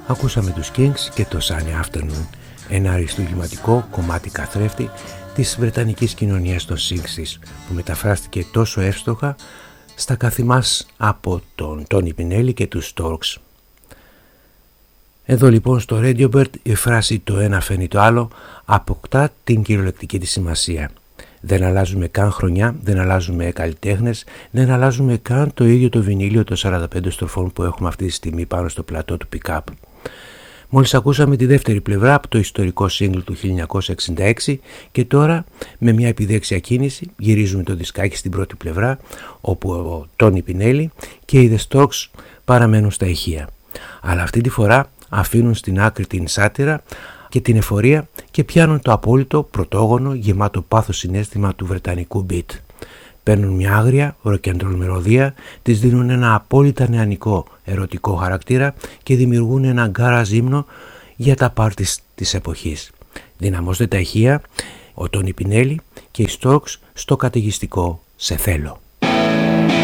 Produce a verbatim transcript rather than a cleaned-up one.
Ακούσαμε τους Kings και το Sunny Afternoon, ένα αριστουργηματικό κομμάτι καθρέφτη της βρετανικής κοινωνίας των εξήντα που μεταφράστηκε τόσο εύστοχα στα καθημάς από τον Τόνι Πινέλη και τους Storks. Εδώ λοιπόν στο Radio Bird η φράση «το ένα φαίνει το άλλο» αποκτά την κυριολεκτική της σημασία. Δεν αλλάζουμε καν χρονιά, δεν αλλάζουμε καλλιτέχνες, δεν αλλάζουμε καν το ίδιο το βινίλιο των σαράντα πέντε στροφών που έχουμε αυτή τη στιγμή πάνω στο πλατό του pick-up. Μόλις ακούσαμε τη δεύτερη πλευρά από το ιστορικό single του χίλια εννιακόσια εξήντα έξι και τώρα με μια επιδέξια κίνηση γυρίζουμε το δισκάκι στην πρώτη πλευρά όπου ο Τόνι Πινέλη και οι The Storks παραμένουν στα ηχεία. Αλλά αυτή τη φορά αφήνουν στην άκρη την σάτυρα και την εφορία και πιάνουν το απόλυτο πρωτόγονο γεμάτο πάθος συναίσθημα του βρετανικού beat. Παίρνουν μια άγρια ροκεντρόλ μελωδία, της δίνουν ένα απόλυτα νεανικό ερωτικό χαρακτήρα και δημιουργούν ένα γκάραζ ύμνο για τα πάρτις της εποχής. Δυναμώστε τα ηχεία, ο Τόνι Πινέλη και οι Storks στο καταιγιστικό «Σε θέλω».